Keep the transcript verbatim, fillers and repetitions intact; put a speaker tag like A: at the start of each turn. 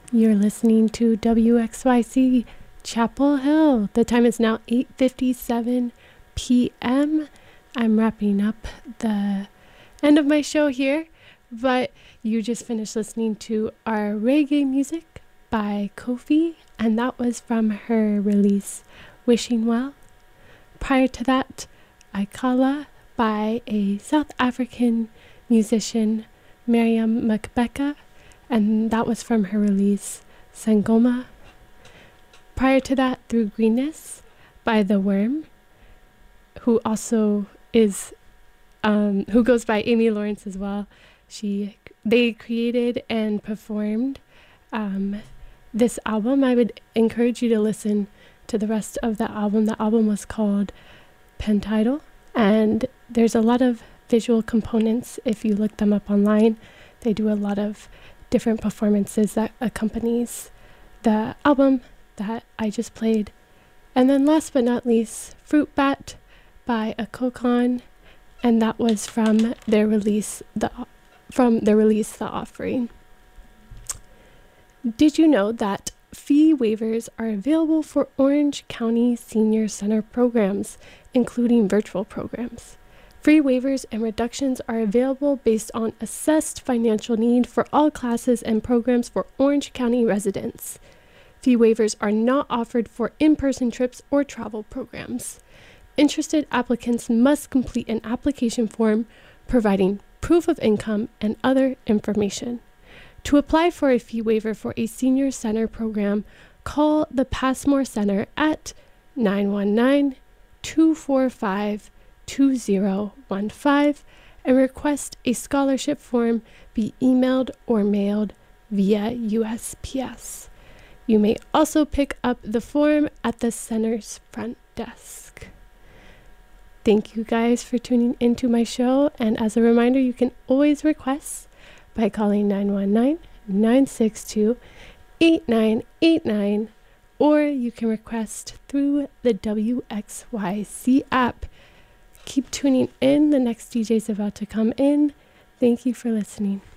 A: You're listening to W X Y C Chapel Hill. The time is now eight fifty-seven p.m. I'm wrapping up the end of my show here, but you just finished listening to our reggae music by Kofi, and that was from her release Wishing Well. Prior to that, Aikala by a South African musician, Miriam Makbeka, and that was from her release Sangoma. Prior to that, Through Greenness by The Worm, who also is um, who goes by Amy Lawrence as well. She they created and performed um, this album. I would encourage you to listen to the rest of the album. The album was called Pentidal, and there's a lot of visual components if you look them up online. They do a lot of different performances that accompanies the album that I just played. And then last but not least, Fruit Bat by Akokon, and that was from their release the from their release The Offering. Did you know that fee waivers are available for Orange County Senior Center programs, including virtual programs? Free waivers and reductions are available based on assessed financial need for all classes and programs for Orange County residents. Fee waivers are not offered for in-person trips or travel programs. Interested applicants must complete an application form providing proof of income and other information. To apply for a fee waiver for a senior center program, call the Passmore Center at nine one nine, two four five, two zero one five and request a scholarship form be emailed or mailed via U S P S. You may also pick up the form at the center's front desk. Thank you guys for tuning into my show, and as a reminder, you can always request by calling nine one nine, nine six two, eight nine eight nine, or you can request through the W X Y C app. Keep tuning in. The next D J is about to come in. Thank you for listening.